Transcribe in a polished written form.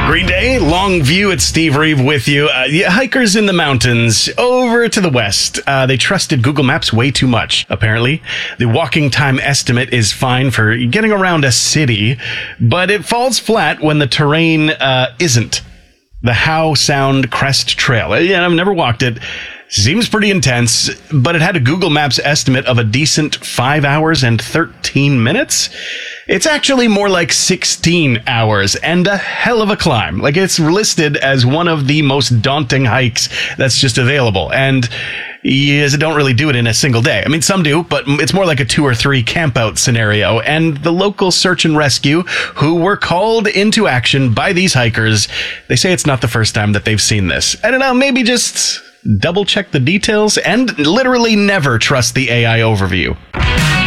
Green Day, Long View. It's Steve Reeve with you. Hikers in the mountains over to the west. They trusted Google Maps way too much, apparently. The walking time estimate is fine for getting around a city, but it falls flat when the terrain isn't. The Howe Sound Crest Trail. I've never walked it. Seems pretty intense, but it had a Google Maps estimate of a decent 5 hours and 13 minutes. It's actually more like 16 hours and a hell of a climb. Like, it's listed as one of the most daunting hikes that's just available. And you don't really do it in a single day. I mean, some do, but it's more like a 2 or 3 campout scenario. And the local search and rescue, who were called into action by these hikers, they say it's not the first time that they've seen this. I don't know, maybe just double check the details and literally never trust the AI overview.